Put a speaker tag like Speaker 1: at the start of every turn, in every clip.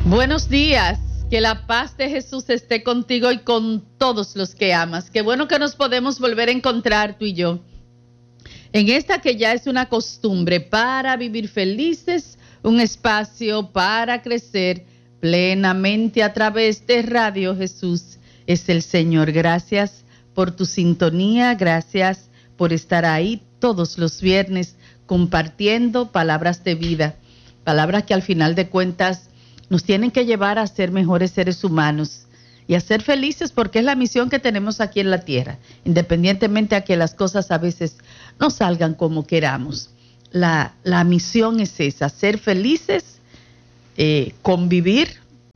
Speaker 1: Buenos días, que la paz de Jesús esté contigo y con todos los que amas. Qué bueno que nos podemos volver a encontrar tú y yo en esta que ya es una costumbre para vivir felices, un espacio para crecer plenamente a través de Radio Jesús es el Señor. Gracias por tu sintonía, gracias por estar ahí todos los viernes compartiendo palabras de vida, palabras que al final de cuentas nos tienen que llevar a ser mejores seres humanos y a ser felices, porque es la misión que tenemos aquí en la tierra, independientemente a que las cosas a veces no salgan como queramos. La misión es esa, ser felices, convivir,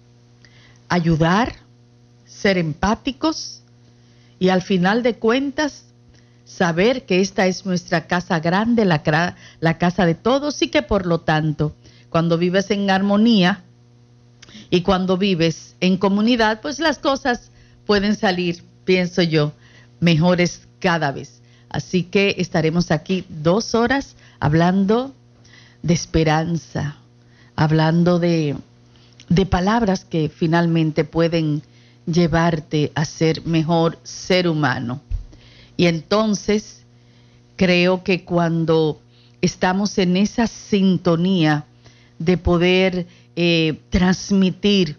Speaker 1: ayudar, ser empáticos y al final de cuentas saber que esta es nuestra casa grande, la casa de todos, y que por lo tanto cuando vives en armonía y cuando vives en comunidad, pues las cosas pueden salir, pienso yo, mejores cada vez. Así que estaremos aquí 2 horas hablando de esperanza, hablando de palabras que finalmente pueden llevarte a ser mejor ser humano. Y entonces creo que cuando estamos en esa sintonía de poder transmitir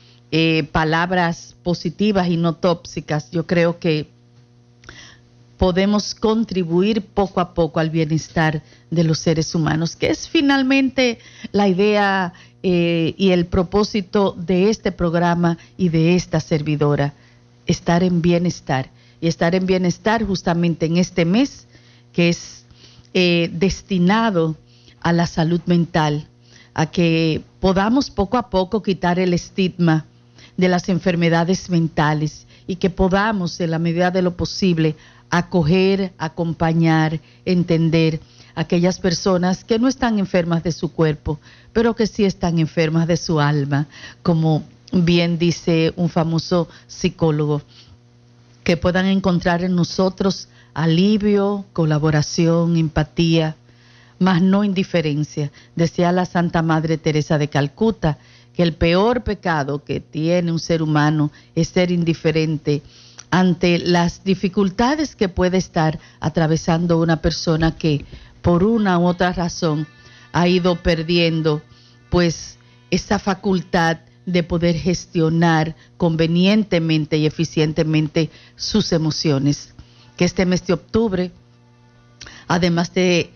Speaker 1: palabras positivas y no tóxicas, yo creo que podemos contribuir poco a poco al bienestar de los seres humanos, que es finalmente la idea y el propósito de este programa y de esta servidora, estar en bienestar. Y estar en bienestar justamente en este mes que es destinado a la salud mental, a que podamos poco a poco quitar el estigma de las enfermedades mentales y que podamos, en la medida de lo posible, acoger, acompañar, entender a aquellas personas que no están enfermas de su cuerpo, pero que sí están enfermas de su alma, como bien dice un famoso psicólogo, que puedan encontrar en nosotros alivio, colaboración, empatía, más no indiferencia. Decía la Santa Madre Teresa de Calcuta que el peor pecado que tiene un ser humano es ser indiferente ante las dificultades que puede estar atravesando una persona que por una u otra razón ha ido perdiendo pues esa facultad de poder gestionar convenientemente y eficientemente sus emociones. Que este mes de octubre, además de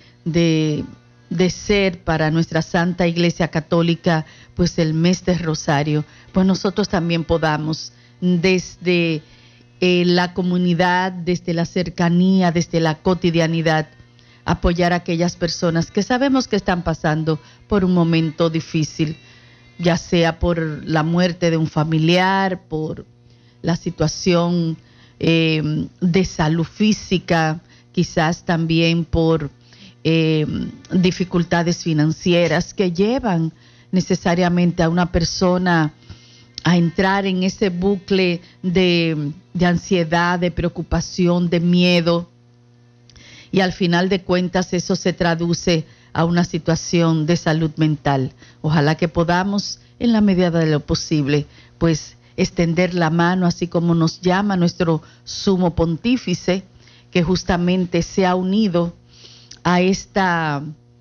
Speaker 1: ser para nuestra Santa Iglesia Católica pues el mes del Rosario, pues nosotros también podamos desde la comunidad, desde la cercanía, desde la cotidianidad, apoyar a aquellas personas que sabemos que están pasando por un momento difícil, ya sea por la muerte de un familiar, por la situación de salud física, quizás también por dificultades financieras que llevan necesariamente a una persona a entrar en ese bucle de ansiedad, de preocupación, de miedo, y al final de cuentas eso se traduce a una situación de salud mental. Ojalá que podamos, en la medida de lo posible, pues extender la mano, así como nos llama nuestro sumo pontífice, que justamente se ha unido a esta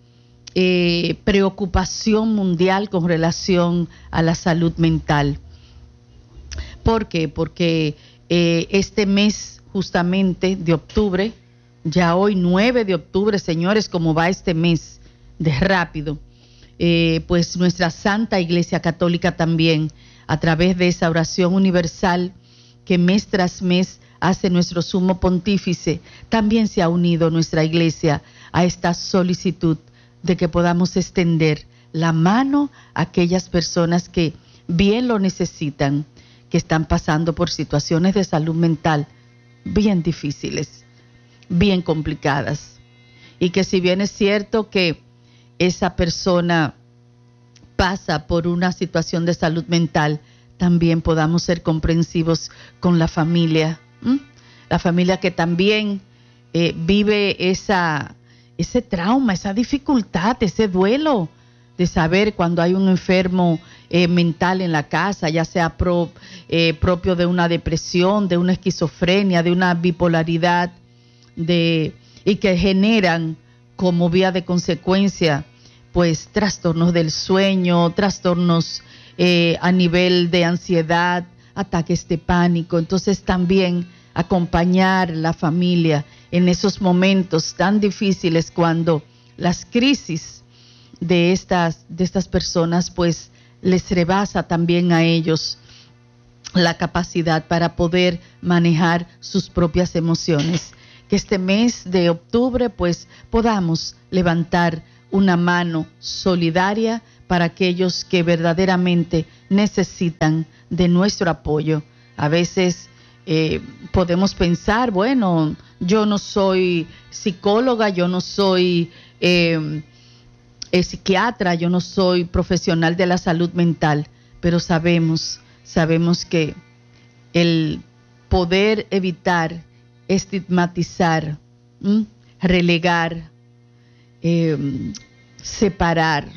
Speaker 1: preocupación mundial con relación a la salud mental. ¿Por qué? Porque este mes justamente de octubre, ya hoy 9 de octubre, señores, como va este mes de rápido, pues nuestra Santa Iglesia Católica también, a través de esa oración universal que mes tras mes hace nuestro sumo pontífice, también se ha unido nuestra iglesia a esta solicitud de que podamos extender la mano a aquellas personas que bien lo necesitan, que están pasando por situaciones de salud mental bien difíciles, bien complicadas, y que si bien es cierto que esa persona pasa por una situación de salud mental, también podamos ser comprensivos con la familia que también vive ese trauma, esa dificultad, ese duelo de saber cuando hay un enfermo mental en la casa, ya sea propio de una depresión, de una esquizofrenia, de una bipolaridad, y que generan como vía de consecuencia pues trastornos del sueño, trastornos a nivel de ansiedad, ataques de pánico. Entonces también acompañar a la familia en esos momentos tan difíciles, cuando las crisis de estas personas pues les rebasa también a ellos la capacidad para poder manejar sus propias emociones. Que este mes de octubre pues podamos levantar una mano solidaria para aquellos que verdaderamente necesitan de nuestro apoyo. A veces podemos pensar, bueno, yo no soy psicóloga, yo no soy psiquiatra, yo no soy profesional de la salud mental, pero sabemos que el poder evitar estigmatizar, relegar, separar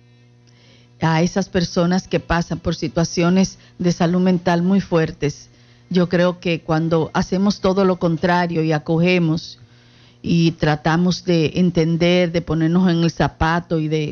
Speaker 1: a esas personas que pasan por situaciones de salud mental muy fuertes. Yo creo que cuando hacemos todo lo contrario y acogemos y tratamos de entender, de ponernos en el zapato y de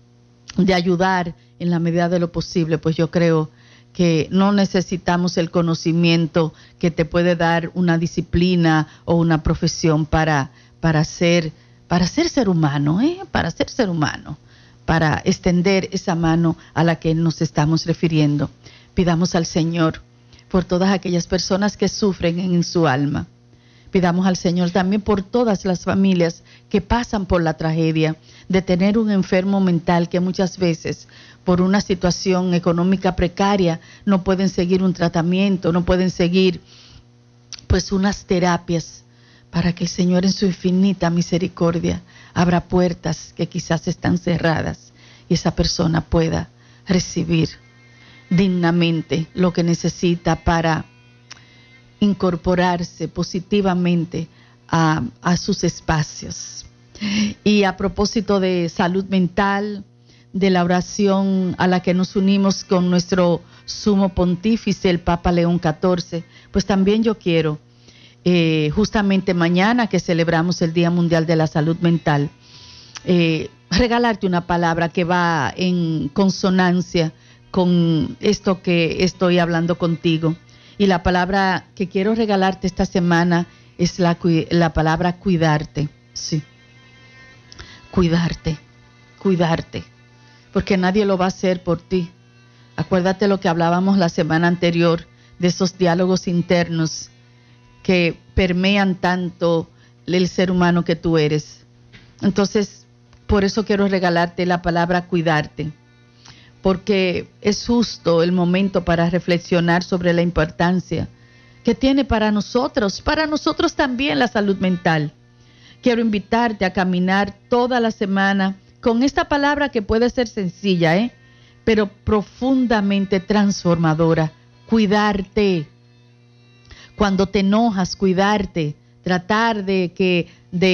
Speaker 1: ayudar en la medida de lo posible, pues yo creo que no necesitamos el conocimiento que te puede dar una disciplina o una profesión para ser ser humano, para ser ser humano, para extender esa mano a la que nos estamos refiriendo. Pidamos al Señor por todas aquellas personas que sufren en su alma. Pidamos al Señor también por todas las familias que pasan por la tragedia de tener un enfermo mental que muchas veces por una situación económica precaria no pueden seguir un tratamiento, no pueden seguir pues unas terapias, para que el Señor en su infinita misericordia abra puertas que quizás están cerradas y esa persona pueda recibir dignamente lo que necesita para incorporarse positivamente a sus espacios. Y a propósito de salud mental, de la oración a la que nos unimos con nuestro sumo pontífice, el Papa León XIV, pues también yo quiero, justamente mañana que celebramos el Día Mundial de la Salud Mental, regalarte una palabra que va en consonancia con esto que estoy hablando contigo. Y la palabra que quiero regalarte esta semana es la palabra cuidarte. Sí, cuidarte, porque nadie lo va a hacer por ti. Acuérdate lo que hablábamos la semana anterior, de esos diálogos internos que permean tanto el ser humano que tú eres. Entonces, por eso quiero regalarte la palabra cuidarte, porque es justo el momento para reflexionar sobre la importancia que tiene para nosotros también la salud mental. Quiero invitarte a caminar toda la semana con esta palabra que puede ser sencilla, pero profundamente transformadora. Cuidarte. Cuando te enojas, cuidarte. Tratar de que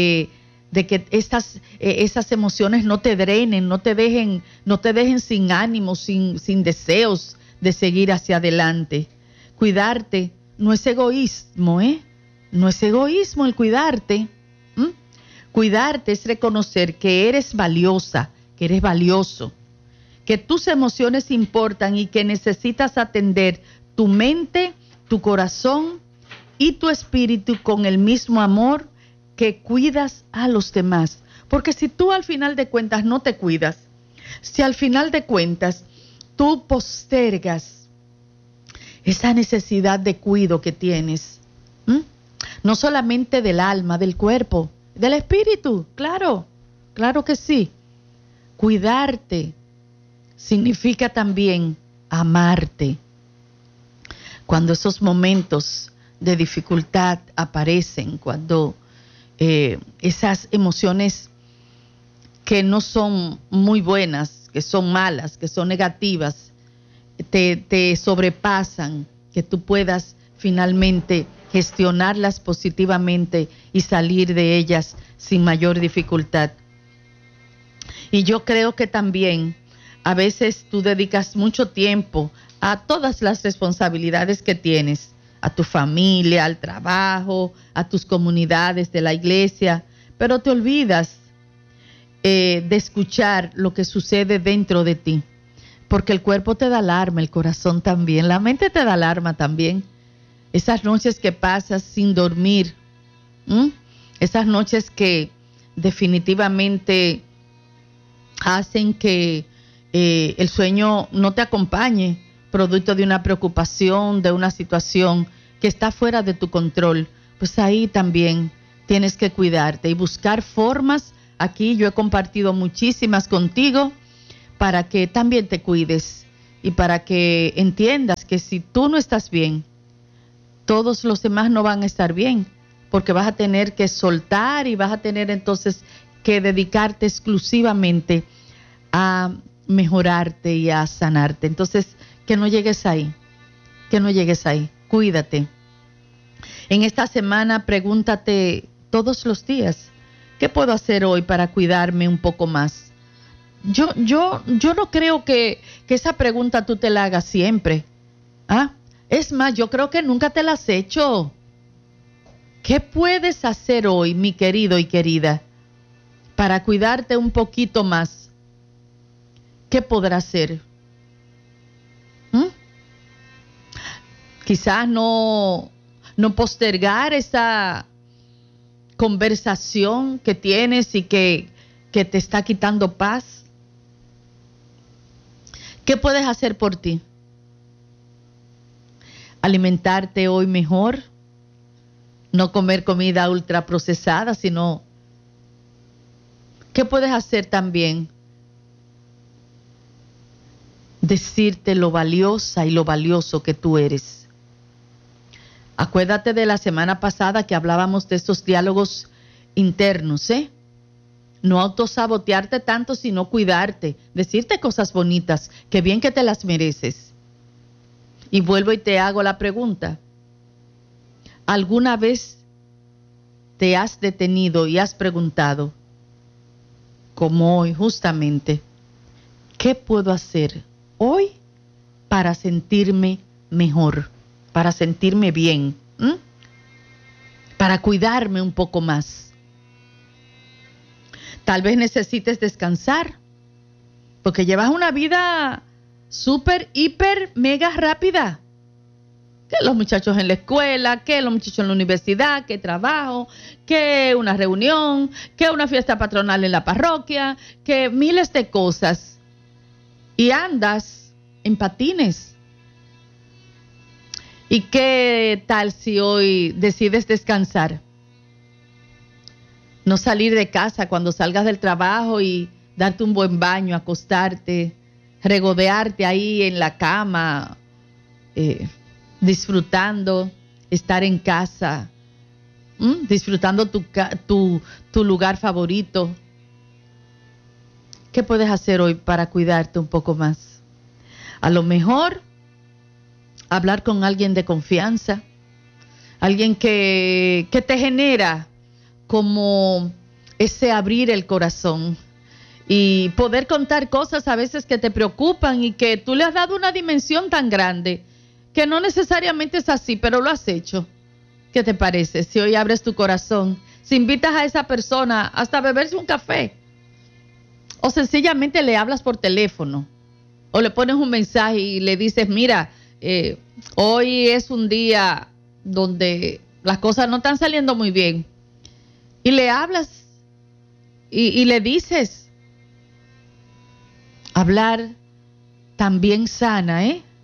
Speaker 1: esas emociones no te drenen, no te dejen sin ánimo, sin deseos de seguir hacia adelante. Cuidarte no es egoísmo, no es egoísmo el cuidarte. Cuidarte es reconocer que eres valiosa, que eres valioso, que tus emociones importan y que necesitas atender tu mente, tu corazón y tu espíritu con el mismo amor que cuidas a los demás. Porque si tú al final de cuentas no te cuidas, si al final de cuentas tú postergas esa necesidad de cuidado que tienes, no solamente del alma, del cuerpo, del espíritu, claro que sí. Cuidarte significa también amarte. Cuando esos momentos de dificultad aparecen, cuando esas emociones que no son muy buenas, que son malas, que son negativas, te sobrepasan, que tú puedas finalmente gestionarlas positivamente y salir de ellas sin mayor dificultad. Y yo creo que también a veces tú dedicas mucho tiempo a todas las responsabilidades que tienes, a tu familia, al trabajo, a tus comunidades de la iglesia, pero te olvidas de escuchar lo que sucede dentro de ti, porque el cuerpo te da alarma, el corazón también, la mente te da alarma también. Esas noches que pasas sin dormir, esas noches que definitivamente hacen que el sueño no te acompañe, producto de una preocupación, de una situación que está fuera de tu control, pues ahí también tienes que cuidarte y buscar formas. Aquí yo he compartido muchísimas contigo para que también te cuides y para que entiendas que si tú no estás bien, todos los demás no van a estar bien, porque vas a tener que soltar y vas a tener entonces que dedicarte exclusivamente a mejorarte y a sanarte. Entonces, que no llegues ahí, cuídate. En esta semana pregúntate todos los días, ¿qué puedo hacer hoy para cuidarme un poco más? Yo no creo que esa pregunta tú te la hagas siempre. Es más, yo creo que nunca te la has hecho. ¿Qué puedes hacer hoy, mi querido y querida, para cuidarte un poquito más? ¿Qué podrás hacer? Quizás no postergar esa conversación que tienes y que te está quitando paz. ¿Qué puedes hacer por ti? Alimentarte hoy mejor, no comer comida ultraprocesada, sino ¿qué puedes hacer también? Decirte lo valiosa y lo valioso que tú eres. Acuérdate de la semana pasada que hablábamos de estos diálogos internos, No autosabotearte tanto, sino cuidarte, decirte cosas bonitas, que bien que te las mereces. Y vuelvo y te hago la pregunta. ¿Alguna vez te has detenido y has preguntado, como hoy justamente, ¿qué puedo hacer hoy para sentirme mejor, para sentirme bien, para cuidarme un poco más? Tal vez necesites descansar, porque llevas una vida súper, hiper, mega rápida. Que los muchachos en la escuela, que los muchachos en la universidad, que trabajo, que una reunión, que una fiesta patronal en la parroquia, que miles de cosas. Y andas en patines. ¿Y qué tal si hoy decides descansar? No salir de casa cuando salgas del trabajo y darte un buen baño, acostarte, regodearte ahí en la cama, disfrutando estar en casa, disfrutando tu lugar favorito. ¿Qué puedes hacer hoy para cuidarte un poco más? A lo mejor hablar con alguien de confianza, alguien que te genera como ese abrir el corazón y poder contar cosas a veces que te preocupan y que tú le has dado una dimensión tan grande que no necesariamente es así, pero lo has hecho. ¿Qué te parece? Si hoy abres tu corazón, si invitas a esa persona hasta a beberse un café, o sencillamente le hablas por teléfono, o le pones un mensaje y le dices, mira, hoy es un día donde las cosas no están saliendo muy bien, y le hablas y le dices. Hablar también sana,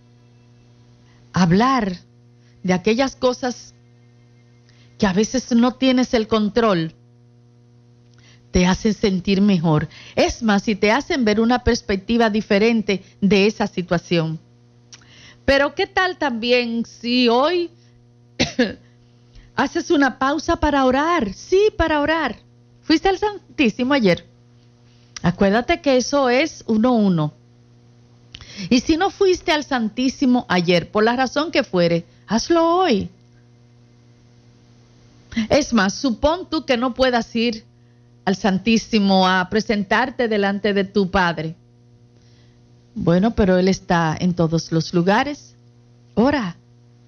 Speaker 1: Hablar de aquellas cosas que a veces no tienes el control, te hacen sentir mejor. Es más, si te hacen ver una perspectiva diferente de esa situación. Pero ¿qué tal también si hoy haces una pausa para orar? Sí, para orar. ¿Fuiste al Santísimo ayer? Acuérdate que eso es 1-1. Y si no fuiste al Santísimo ayer, por la razón que fuere, hazlo hoy. Es más, supón tú que no puedas ir al Santísimo a presentarte delante de tu Padre. Bueno, pero Él está en todos los lugares. Ora.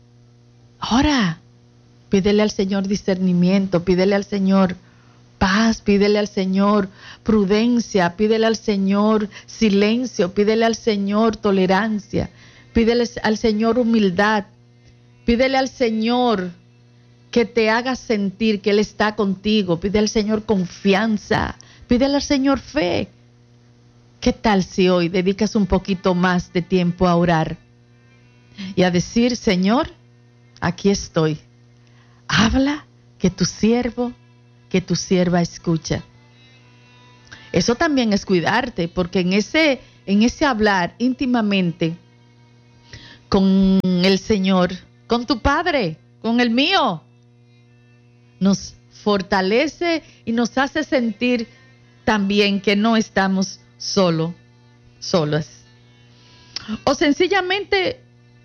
Speaker 1: Pídele al Señor discernimiento, pídele al Señor paz, pídele al Señor prudencia, pídele al Señor silencio, pídele al Señor tolerancia, pídele al Señor humildad, pídele al Señor que te haga sentir que Él está contigo, pídele al Señor confianza, pídele al Señor fe. ¿Qué tal si hoy dedicas un poquito más de tiempo a orar y a decir, Señor, aquí estoy, habla, que tu siervo, que tu sierva escucha? Eso también es cuidarte, porque en ese hablar íntimamente con el Señor, con tu Padre, con el mío, nos fortalece y nos hace sentir también que no estamos solas. O sencillamente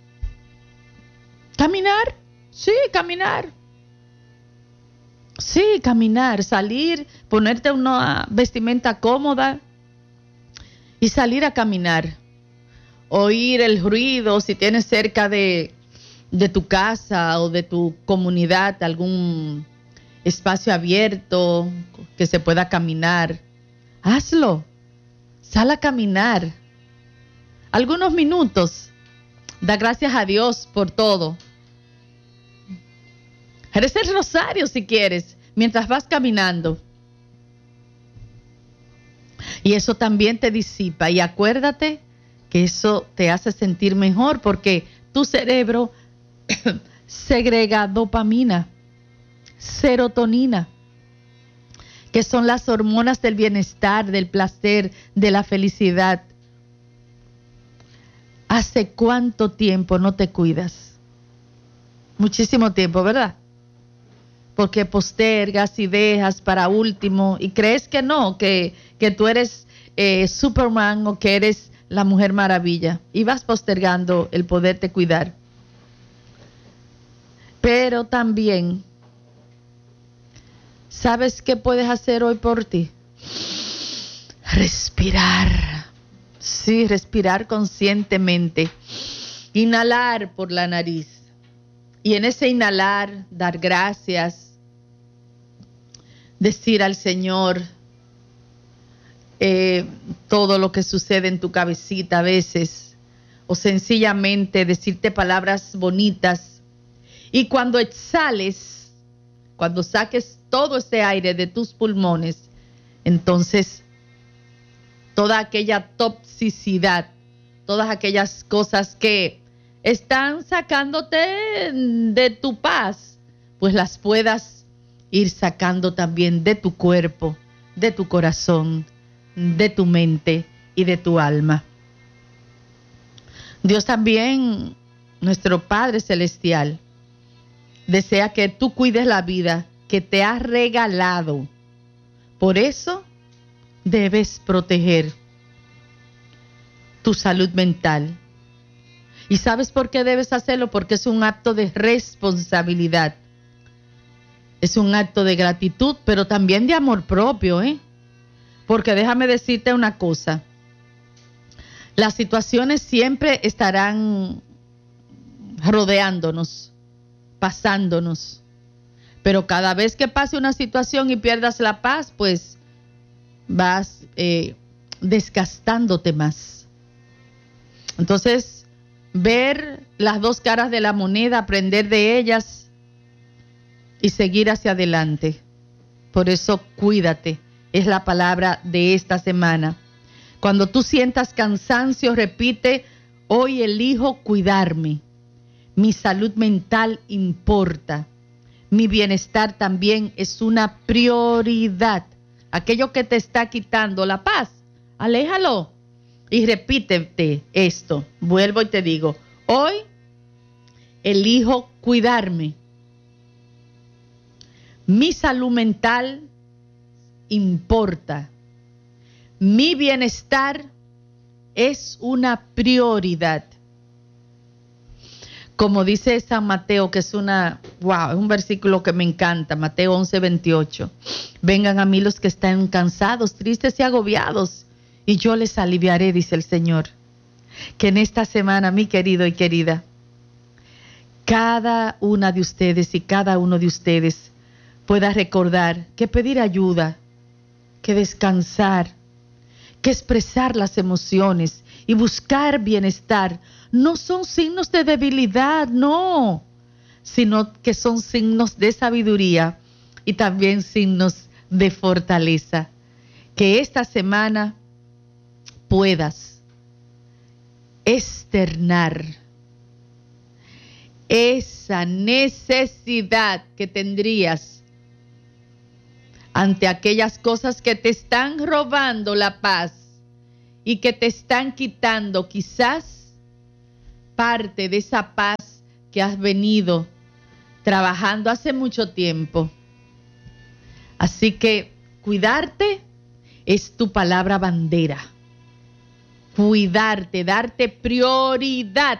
Speaker 1: caminar, salir, ponerte una vestimenta cómoda y salir a caminar. Oír el ruido, si tienes cerca de tu casa o de tu comunidad algún espacio abierto que se pueda caminar, hazlo. Sal a caminar. Algunos minutos. Da gracias a Dios por todo. Reza el rosario si quieres, mientras vas caminando. Y eso también te disipa. Y acuérdate que eso te hace sentir mejor, porque tu cerebro segrega dopamina, serotonina, que son las hormonas del bienestar, del placer, de la felicidad. ¿Hace cuánto tiempo no te cuidas? Muchísimo tiempo, ¿verdad? Porque postergas y dejas para último y crees que no, que tú eres Superman o que eres la Mujer Maravilla y vas postergando el poderte cuidar. Pero también, ¿sabes qué puedes hacer hoy por ti? Respirar. Sí, respirar conscientemente. Inhalar por la nariz. Y en ese inhalar, dar gracias. Decir al Señor todo lo que sucede en tu cabecita a veces. O sencillamente decirte palabras bonitas. Y cuando exhales, cuando saques todo ese aire de tus pulmones, entonces toda aquella toxicidad, todas aquellas cosas que están sacándote de tu paz, pues las puedas ir sacando también de tu cuerpo, de tu corazón, de tu mente y de tu alma. Dios también, nuestro Padre Celestial, desea que tú cuides la vida que te ha regalado. Por eso debes proteger tu salud mental. ¿Y sabes por qué debes hacerlo? Porque es un acto de responsabilidad. Es un acto de gratitud, pero también de amor propio, Porque déjame decirte una cosa. Las situaciones siempre estarán rodeándonos, pasándonos. Pero cada vez que pase una situación y pierdas la paz, pues vas desgastándote más. Entonces, ver las dos caras de la moneda, aprender de ellas y seguir hacia adelante. Por eso, cuídate. Es la palabra de esta semana. Cuando tú sientas cansancio, repite, hoy elijo cuidarme. Mi salud mental importa. Mi bienestar también es una prioridad. Aquello que te está quitando la paz, aléjalo. Y repítete esto. Vuelvo y te digo, hoy elijo cuidarme. Mi salud mental importa. Mi bienestar es una prioridad. Como dice San Mateo, que es un versículo que me encanta, Mateo 11:28. Vengan a mí los que están cansados, tristes y agobiados, y yo les aliviaré, dice el Señor. Que en esta semana, mi querido y querida, cada una de ustedes y cada uno de ustedes pueda recordar que pedir ayuda, que descansar, que expresar las emociones y buscar bienestar no son signos de debilidad, no, sino que son signos de sabiduría y también signos de fortaleza. Que esta semana puedas externar esa necesidad que tendrías ante aquellas cosas que te están robando la paz y que te están quitando quizás parte de esa paz que has venido trabajando hace mucho tiempo. Así que cuidarte es tu palabra bandera. Cuidarte, darte prioridad.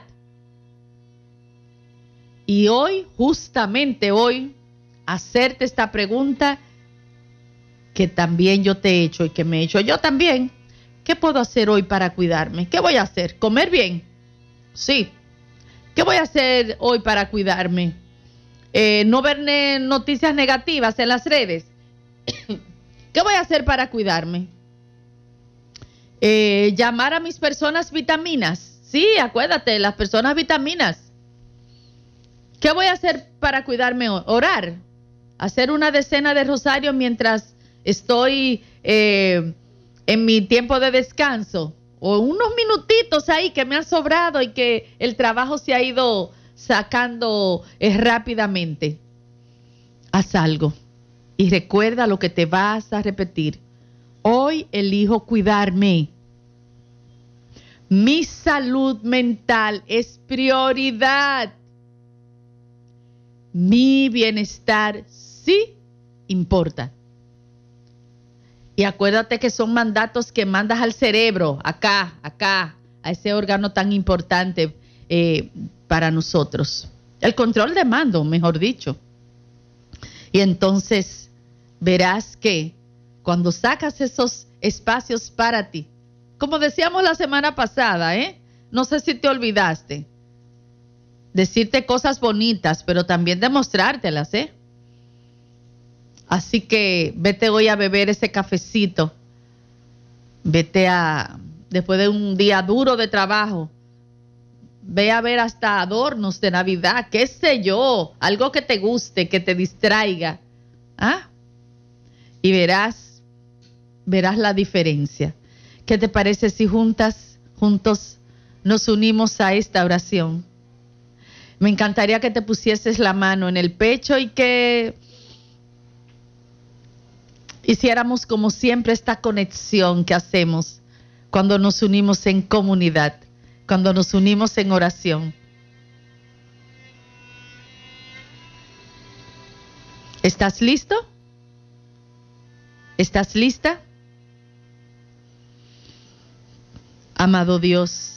Speaker 1: Y hoy, justamente hoy, hacerte esta pregunta que también yo te he hecho y que me he hecho yo también. ¿Qué puedo hacer hoy para cuidarme? ¿Qué voy a hacer? ¿Comer bien? Sí. ¿Qué voy a hacer hoy para cuidarme? ¿No ver noticias negativas en las redes? ¿Qué voy a hacer para cuidarme? Llamar a mis personas vitaminas. Sí, acuérdate, las personas vitaminas. ¿Qué voy a hacer para cuidarme hoy? Orar. Hacer una decena de rosario mientras estoy en mi tiempo de descanso. O unos minutitos ahí que me han sobrado y que el trabajo se ha ido sacando rápidamente. Haz algo y recuerda lo que te vas a repetir. Hoy elijo cuidarme. Mi salud mental es prioridad. Mi bienestar sí importa. Y acuérdate que son mandatos que mandas al cerebro, acá, a ese órgano tan importante para nosotros. El control de mando, mejor dicho. Y entonces verás que cuando sacas esos espacios para ti, como decíamos la semana pasada, no sé si te olvidaste, decirte cosas bonitas, pero también demostrártelas, Así que vete hoy a beber ese cafecito. Después de un día duro de trabajo, ve a ver hasta adornos de Navidad, qué sé yo, algo que te guste, que te distraiga. Y verás la diferencia. ¿Qué te parece si juntos nos unimos a esta oración? Me encantaría que te pusieses la mano en el pecho y que hiciéramos como siempre esta conexión que hacemos cuando nos unimos en comunidad, cuando nos unimos en oración. ¿Estás listo? ¿Estás lista? Amado Dios,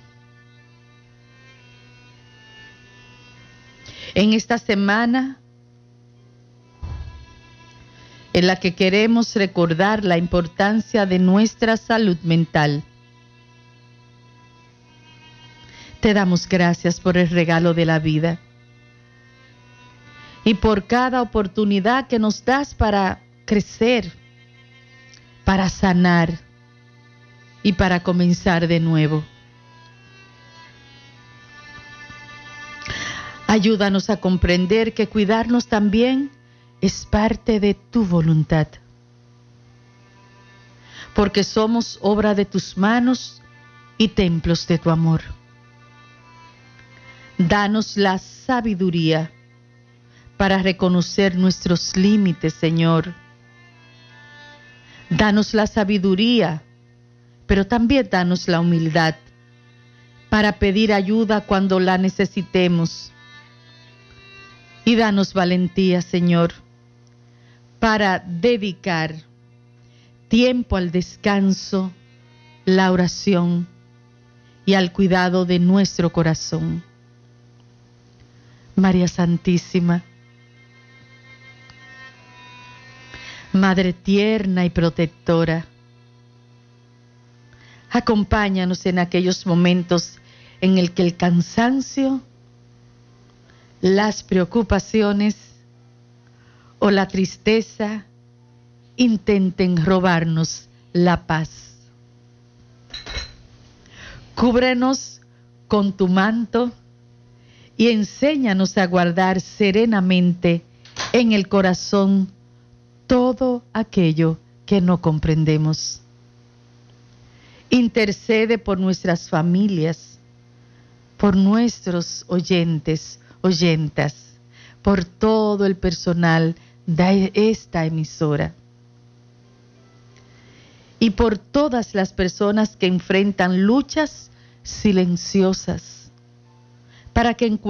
Speaker 1: en esta semana en la que queremos recordar la importancia de nuestra salud mental, te damos gracias por el regalo de la vida y por cada oportunidad que nos das para crecer, para sanar y para comenzar de nuevo. Ayúdanos a comprender que cuidarnos también es parte de tu voluntad, porque somos obra de tus manos y templos de tu amor. Danos la sabiduría para reconocer nuestros límites, Señor. Danos la sabiduría, pero también danos la humildad para pedir ayuda cuando la necesitemos. Y danos valentía, Señor, para dedicar tiempo al descanso, la oración y al cuidado de nuestro corazón. María Santísima, Madre tierna y protectora, acompáñanos en aquellos momentos en el que el cansancio, las preocupaciones o la tristeza intenten robarnos la paz. Cúbrenos con tu manto y enséñanos a guardar serenamente en el corazón todo aquello que no comprendemos. Intercede por nuestras familias, por nuestros oyentes, oyentas, por todo el personal de esta emisora y por todas las personas que enfrentan luchas silenciosas para que encuentren